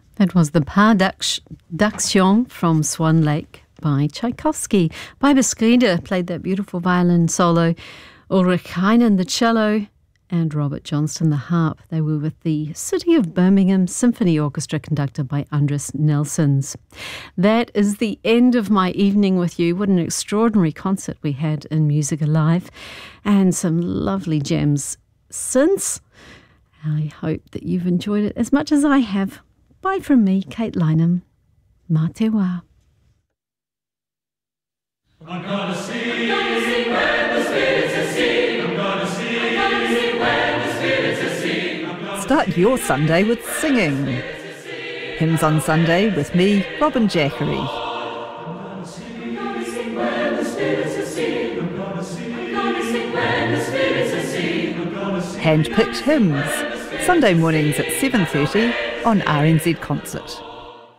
That was the Pas d'Action from Swan Lake by Tchaikovsky. Biber Skrider played that beautiful violin solo, Ulrich Heinen the cello, and Robert Johnston the harp. They were with the City of Birmingham Symphony Orchestra conducted by Andris Nelsons. That is the end of my evening with you. What an extraordinary concert we had in Music Alive, and some lovely gems since. I hope that you've enjoyed it as much as I have. Bye from me, Kate Lynham. Mā te wā. I'm gonna sing when the spirits are sing. I'm gonna sing when the spirits are sing. Start your Sunday with singing. Hymns on Sunday with me, Robin Jackery. I'm gonna sing when the spirits are sing. I'm gonna sing when the spirits are sing. I'm gonna sing. Hand-picked hymns. Sunday mornings at 7:30 on RNZ Concert.